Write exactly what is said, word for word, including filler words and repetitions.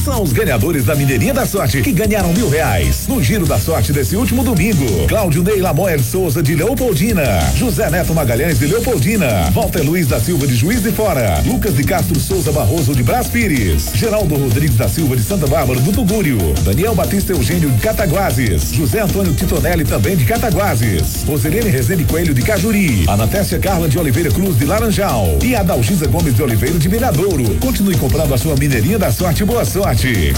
são os ganhadores da Mineirinha da Sorte que ganharam mil reais no Giro da Sorte desse último domingo. Cláudio Ney Lamoer Souza de Leopoldina, José Neto Magalhães de Leopoldina, Walter Luiz da Silva de Juiz de Fora, Lucas de Castro Souza Barroso de Brás Pires, Geraldo Rodrigues da Silva de Santa Bárbara do Tugúrio, Daniel Batista Eugênio de Cataguases, José Antônio Titonelli também de Cataguases, Roselene Rezende Coelho de Cajuri, Anatécia Carla de Oliveira Cruz de Laranjal e Adalgisa Gomes de Oliveira de Miradouro. Continue comprando a sua Mineirinha da Sorte. Boa sorte!